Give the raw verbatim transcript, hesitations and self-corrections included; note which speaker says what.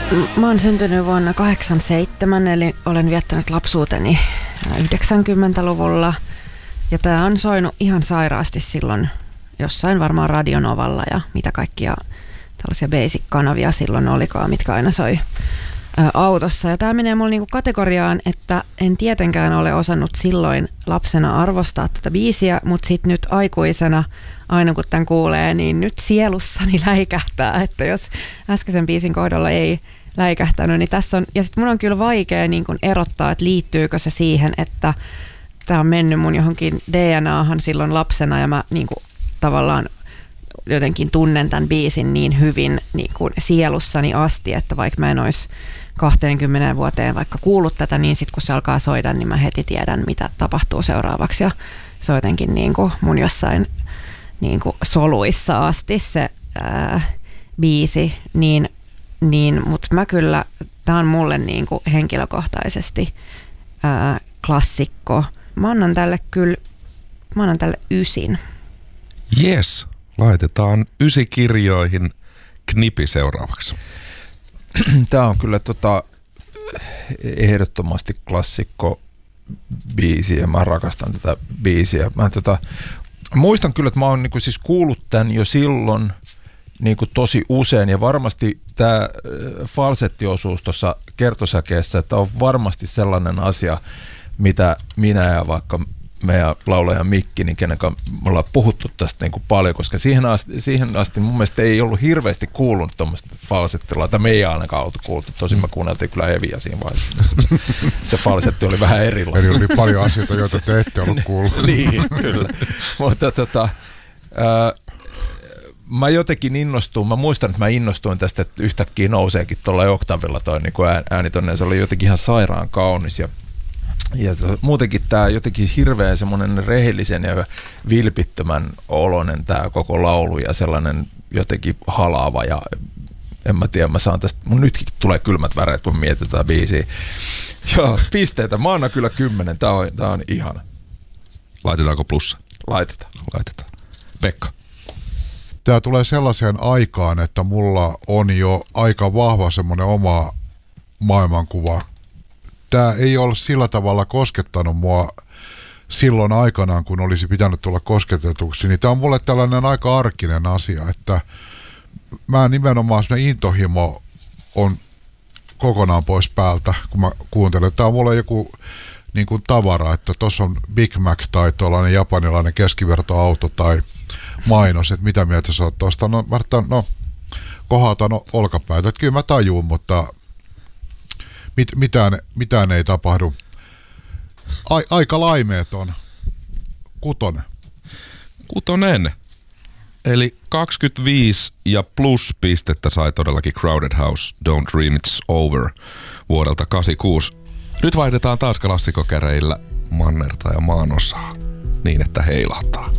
Speaker 1: Mä oon syntynyt vuonna kahdeksankymmentäseitsemän, eli olen viettänyt lapsuuteni yhdeksänkymmentäluvulla. Ja tää on soinut ihan sairaasti silloin jossain varmaan Radionovalla ja mitä kaikkia tällaisia basic-kanavia silloin olikaan, mitkä aina soi ä, autossa. Ja tää menee mulle niinku kategoriaan, että en tietenkään ole osannut silloin lapsena arvostaa tätä biisiä, mutta sit nyt aikuisena aina kun tämän kuulee, niin nyt sielussani läikähtää, että jos äskeisen biisin kohdalla ei läikähtänyt, niin tässä on, ja sitten mun on kyllä vaikea niin kun erottaa, että liittyykö se siihen, että tämä on mennyt mun johonkin D N A:han silloin lapsena, ja mä niin kun, tavallaan jotenkin tunnen tämän biisin niin hyvin niin kun sielussani asti, että vaikka mä en olisi kaksikymmentä vuoteen vaikka kuullut tätä, niin sitten kun se alkaa soida, niin mä heti tiedän, mitä tapahtuu seuraavaksi, ja se on jotenkin niin kuin mun jossain niin kuin soluissa asti se ää, biisi, niin, niin, mutta mä kyllä, tää on mulle niin kuin henkilökohtaisesti ää, klassikko. Mä annan tälle kyllä, mä annan tälle ysin.
Speaker 2: Yes, laitetaan ysi kirjoihin. Knipi seuraavaksi.
Speaker 3: Tää on kyllä tota, ehdottomasti klassikko biisi ja mä rakastan tätä biisiä. Mä tota, muistan kyllä, että mä oon niinku siis kuullut tän jo silloin niinku tosi usein ja varmasti tää falsettiosuus tuossa kertosäkeessä, että on varmasti sellainen asia, mitä minä ja vaikka meidän laulaja Mikki, niin kenen kanssa me ollaan puhuttu tästä niin kuin paljon, koska siihen asti, siihen asti mun mielestä ei ollut hirveästi kuulunut tuommoista falsettilaa, tai me ei ainakaan oltu kuultu. Tosin me kuunneltiin kyllä Eviä siinä vaiheessa. Se falsetti oli vähän erilainen.
Speaker 4: Eli oli paljon asioita, joita te ette ollut kuullut.
Speaker 3: Niin, kyllä. Mutta tota, ää, mä jotenkin innostuin, mä muistan, että mä innostuin tästä, että yhtäkkiä nouseekin tuolla oktavilla toi niin kuin ääni tonne, se oli jotenkin ihan sairaan kaunis ja Ja muutenkin tämä jotenkin hirveän semmoinen rehellisen ja vilpittömän oloinen tämä koko laulu ja sellainen jotenkin halaava ja en mä tiedä, mä saan tästä, mun nytkin tulee kylmät väreet, kun mietin tätä biisiä. Joo, pisteitä, mä annan kyllä kymmenen, tää on, tää on ihana.
Speaker 2: Laitetaanko plussa?
Speaker 3: Laitetaan.
Speaker 2: Laitetaan. Pekka.
Speaker 4: Tämä tulee sellaiseen aikaan, että mulla on jo aika vahva semmoinen oma maailmankuva. Tämä ei ole sillä tavalla koskettanut mua silloin aikanaan, kun olisi pitänyt tulla kosketetuksi, niin tämä on mulle tällainen aika arkinen asia, että mä nimenomaan semmoinen intohimo on kokonaan pois päältä, kun mä kuuntelen. Tämä on mulle joku niin kuin tavara, että tuossa on Big Mac tai tuollainen japanilainen keskivertoauto tai mainos, että mitä mieltä sä oot tuosta. No, mä no kohautan olkapäitä, että kyllä mä tajuun, mutta Mit, mitään, mitään ei tapahdu. Ai, aika laimeeton. Kutonen.
Speaker 2: Kutonen. Eli kaksikymmentäviisi ja plus pistettä sai todellakin Crowded House, Don't Dream It's Over vuodelta kahdeksankymmentäkuusi. Nyt vaihdetaan taas klassikokäreillä mannerta ja maanosaa niin, että heilahtaa.